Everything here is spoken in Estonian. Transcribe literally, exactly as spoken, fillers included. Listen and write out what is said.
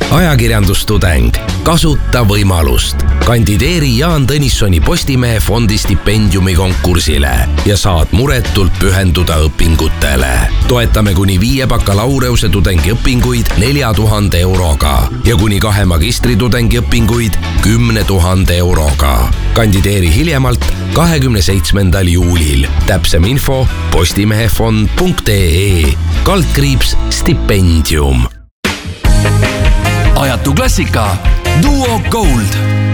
ajakirjandustudeng, kasuta võimalust. Kandideeri Jaan Tõnissoni Postimehe fondi stipendiumi konkursile ja saad muretult pühenduda õpingutele. Toetame kuni viie bakalaureuse tudengi õpinguid nelja tuhande euroga ja kuni kahe magistritudengi õpinguid kümne tuhande euroga. Kandideeri hiljemalt kahekümne seitsmendal juulil. Täpsem info postimehefond punkt ee kaldkriips stipendium. Ajatu klassika Duo Gold.